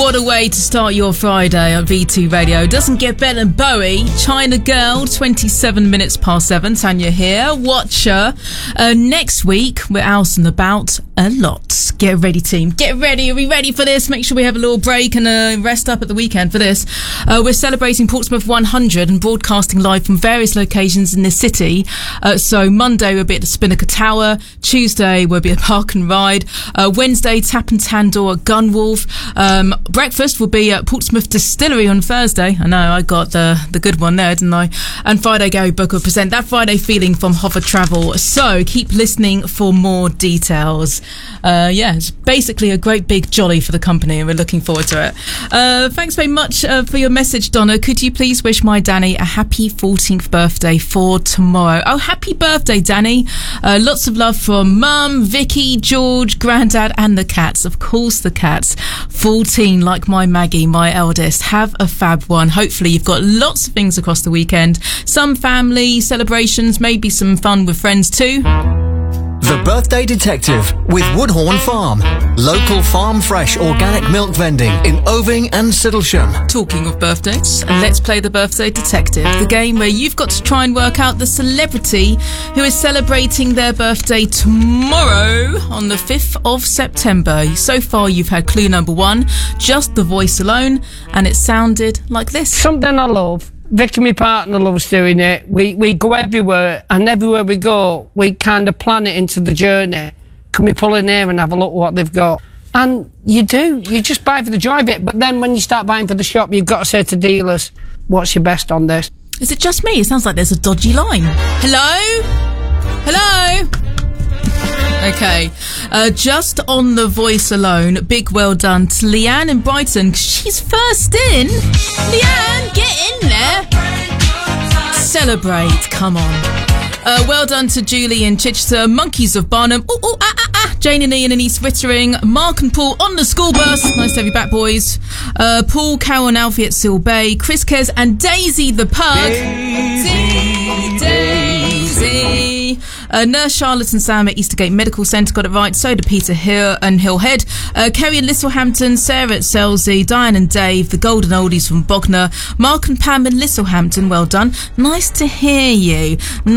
What a way to start your Friday on V2 Radio. Doesn't get better than Bowie. China Girl, 27 minutes past 7. Tanya here. Watch her. Next week, we're out and about a lot. Get ready, team. Get ready. Are we ready for this? Make sure we have a little break and rest up at the weekend for this. We're celebrating Portsmouth 100 and broadcasting live from various locations in the city. So Monday we'll be at the Spinnaker Tower. Tuesday we'll be at Park and Ride. Wednesday, Tap and Tandor at Gunwolf. Breakfast will be at Portsmouth Distillery on Thursday. I know, I got the good one there, didn't I? And Friday, Gary Booker will present That Friday Feeling from Hover Travel. So keep listening for more details. It's basically a great big jolly for the company and we're looking forward to it. Thanks very much for your message, Donna. Could you please wish my Danny a happy 14th birthday for tomorrow? Oh, happy birthday, Danny. Lots of love from Mum, Vicky, George, Grandad and the cats. Of course, the cats. 14, like my Maggie, my eldest. Have a fab one. Hopefully you've got lots of things across the weekend. Some family celebrations, maybe some fun with friends too. The Birthday Detective with Woodhorn Farm. Local farm fresh organic milk vending in Oving and Siddlesham. Talking of birthdays, let's play the Birthday Detective, the game where you've got to try and work out the celebrity who is celebrating their birthday tomorrow on the 5th of September. So far you've had clue number 1, just the voice alone, and it sounded like this. Something I love. Vicky, my partner, loves doing it. We go everywhere, and everywhere we go, we kind of plan it into the journey. Can we pull in here and have a look at what they've got? And you do. You just buy for the joy of it. But then when you start buying for the shop, you've got to say to dealers, what's your best on this? Is it just me? It sounds like there's a dodgy line. Hello? Hello? Okay, just on the voice alone, big well done to Leanne in Brighton. She's first in. Leanne, get in there. Celebrate, come on. Well done to Julie in Chichester, Monkeys of Barnum. Jane and Ian in East Rittering, Mark and Paul on the school bus. Nice to have you back, boys. Paul, Carol and Alfie at Seal Bay, Chris Kez and Daisy the pug. Daisy. Nurse Charlotte and Sam at Eastergate Medical Centre got it right. So did Peter Hill and Hillhead. Kerry and Littlehampton, Sarah at Selsey, Diane and Dave, the Golden Oldies from Bognor, Mark and Pam in Littlehampton. Well done. Nice to hear you.